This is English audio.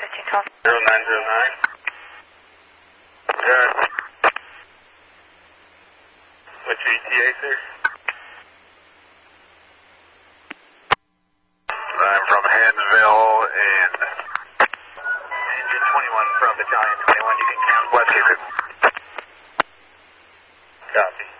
12. 0909. Good. What's your ETA, sir? I'm from Hansville and Engine 21 from Battalion 21, you can count. West Kicker. Copy.